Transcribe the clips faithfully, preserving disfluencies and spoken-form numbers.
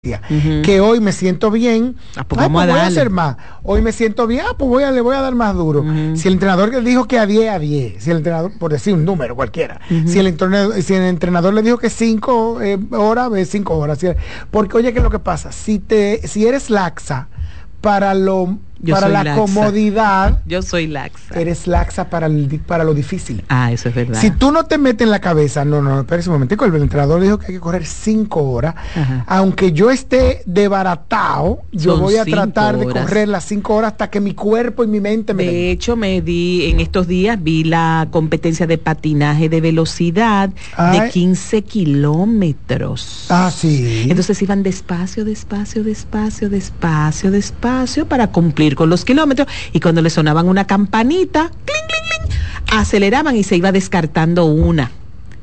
Uh-huh. Que hoy me siento bien, ah, pues ah, vamos pues a voy a darle. hacer más. Hoy me siento bien, ah, pues voy a, le voy a dar más duro. Uh-huh. Si el entrenador le dijo que a diez, a diez. Si el entrenador, por decir un número cualquiera. Uh-huh. Si el entrenador, si el entrenador le dijo que cinco eh, horas, ve cinco horas. Porque oye, ¿qué es lo que pasa? Si te, si eres laxa para lo Yo para soy la laxa. comodidad, Yo soy laxa. eres laxa para, el, para lo difícil. Ah, eso es verdad. Si tú no te metes en la cabeza, no, no, espérese un momentico, el entrenador dijo que hay que correr cinco horas. Ajá. Aunque yo esté desbaratado, yo voy a tratar horas. de correr las cinco horas hasta que mi cuerpo y mi mente me De den. hecho, me di, en estos días vi la competencia de patinaje de velocidad. Ay. De quince kilómetros. Ah, sí. Entonces iban despacio, despacio, despacio, despacio, despacio para cumplir con los kilómetros, y cuando le sonaban una campanita, cling, cling, cling, aceleraban y se iba descartando una.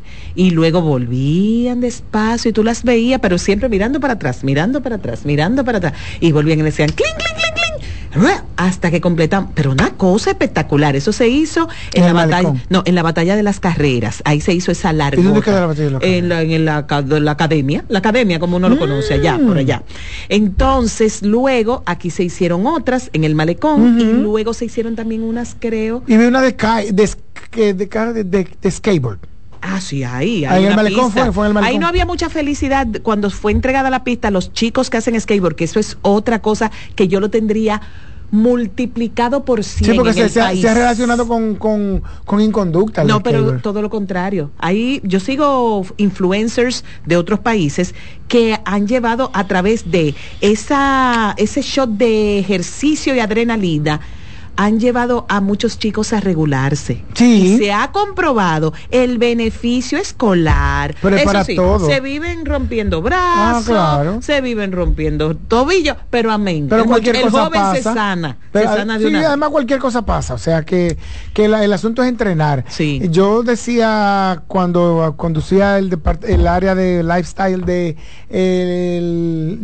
Y luego volvían despacio y tú las veías, pero siempre mirando para atrás, mirando para atrás, mirando para atrás. Y volvían y decían cling, cling, cling, cling, hasta que completaban. Pero una cosa espectacular, eso se hizo en, en la batalla, no, en la batalla de las carreras. Ahí se hizo esa largota. ¿Y dónde queda la batalla de las carreras? En la, en la, la academia, la academia como uno mm. lo conoce, allá, por allá. Entonces, luego, aquí se hicieron otras en el malecón, uh-huh. y luego se hicieron también unas, creo. Y vi una de, de, de, de, de, de, de skateboard. Ah, sí, ahí. Ahí en el malecón fue, fue en el malecón. Ahí no había mucha felicidad cuando fue entregada la pista a los chicos que hacen skateboard, que eso es otra cosa que yo lo tendría multiplicado por cien. Sí, porque en se, el se, país. se ha relacionado con, con, con inconducta. No, pero skateboard. Todo lo contrario. Ahí yo sigo influencers de otros países que han llevado a través de esa ese shot de ejercicio y adrenalina, han llevado a muchos chicos a regularse. Sí. Y se ha comprobado el beneficio escolar. Pero es Eso para sí, todo. Se viven rompiendo brazos, ah, claro. se viven rompiendo tobillos, pero amén. Pero el, cualquier el cosa joven pasa. se sana. Pero, se sana de sí, una... además cualquier cosa pasa. O sea que, que la, el asunto es entrenar. Sí. Yo decía cuando conducía el, el área de lifestyle de el,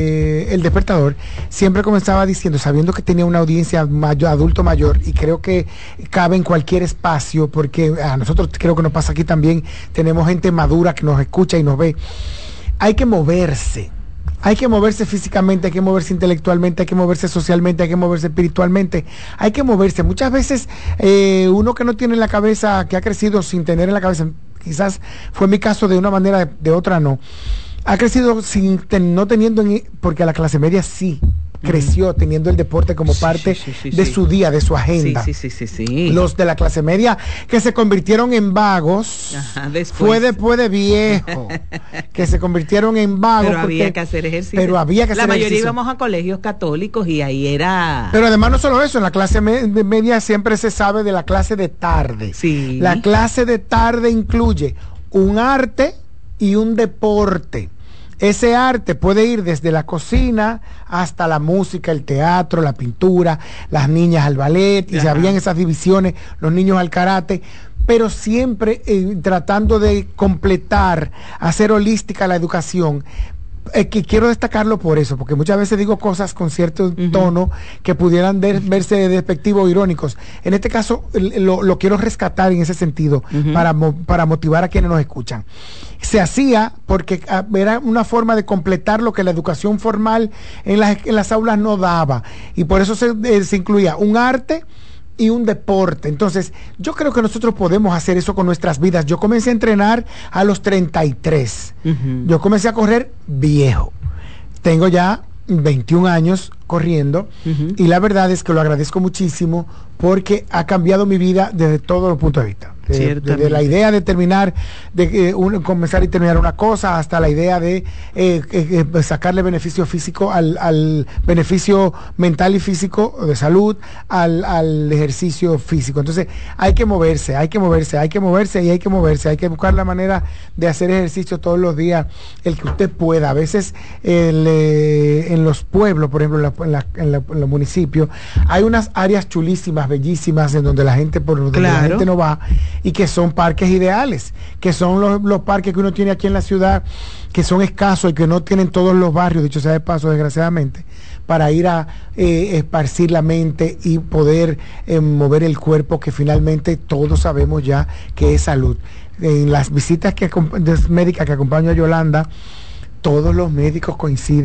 de el Despertador, siempre comenzaba diciendo, sabiendo que tenía una audiencia mayor, adulto mayor, y creo que cabe en cualquier espacio, porque a nosotros creo que nos pasa aquí también, tenemos gente madura que nos escucha y nos ve. Hay que moverse, hay que moverse físicamente, hay que moverse intelectualmente, hay que moverse socialmente, hay que moverse espiritualmente, hay que moverse. Muchas veces eh, uno que no tiene en la cabeza, que ha crecido sin tener en la cabeza, quizás fue mi caso de una manera, de, de otra no, ha crecido sin ten, no teniendo, en, porque a la clase media sí creció teniendo el deporte como sí, parte sí, sí, sí, de sí. su día, de su agenda. Sí, sí, sí, sí, sí. Los de la clase media que se convirtieron en vagos, ajá, después. fue después de viejo, que se convirtieron en vagos. Pero porque, había que hacer ejercicio. Pero había que la hacer mayoría ejercicio. íbamos a colegios católicos y ahí era... Pero además no solo eso, en la clase me media siempre se sabe de la clase de tarde. Sí. La clase de tarde incluye un arte y un deporte. Ese arte puede ir desde la cocina hasta la música, el teatro, la pintura, las niñas al ballet, y ajá, se habían esas divisiones, los niños al karate, pero siempre eh, tratando de completar, hacer holística la educación. Eh, que quiero destacarlo por eso, porque muchas veces digo cosas con cierto uh-huh. tono que pudieran de, verse despectivos o irónicos. En este caso lo, lo quiero rescatar en ese sentido, uh-huh. para, para motivar a quienes nos escuchan. Se hacía porque era una forma de completar lo que la educación formal en las, en las aulas no daba, y por eso se, eh, se incluía un arte y un deporte. Entonces, yo creo que nosotros podemos hacer eso con nuestras vidas. Yo comencé a entrenar a los treinta y tres. Uh-huh. Yo comencé a correr viejo. Tengo ya veintiún años corriendo, uh-huh. y la verdad es que lo agradezco muchísimo porque ha cambiado mi vida desde todos los puntos de vista. De, desde la idea de terminar, de eh, un, comenzar y terminar una cosa, hasta la idea de eh, eh, sacarle beneficio físico al, al beneficio mental y físico de salud al, al ejercicio físico. Entonces hay que moverse, hay que moverse, hay que moverse y hay que moverse, hay que buscar la manera de hacer ejercicio todos los días, el que usted pueda. A veces el, eh, en los pueblos, por ejemplo, en, la, en, la, en, la, en los municipios, hay unas áreas chulísimas, bellísimas, en donde la gente, por donde claro. la gente no va, y que son parques ideales, que son los, los parques que uno tiene aquí en la ciudad, que son escasos y que no tienen todos los barrios, dicho sea de paso, desgraciadamente, para ir a eh, esparcir la mente y poder eh, mover el cuerpo, que finalmente todos sabemos ya que es salud. En las visitas que médicas que acompaño a Yolanda, todos los médicos coinciden